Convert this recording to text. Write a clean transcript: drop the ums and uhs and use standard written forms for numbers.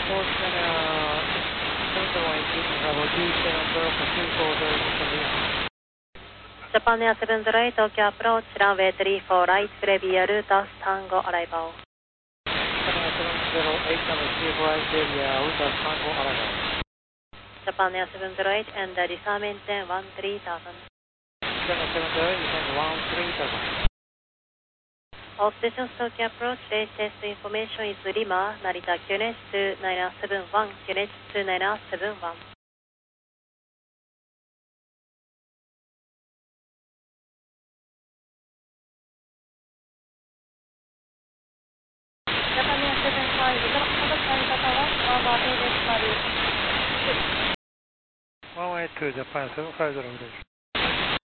Japan Air 708 Tokyo approach, runway 34 right, Clear Lutas Tango arrival. Japan Air 708 and disarm engine 13000. All stations Tokyo approach, latest information is Lima, Narita QNH 2971, QNH 2971. Japan Air 75、届かれた方は、1way to Japan 750です。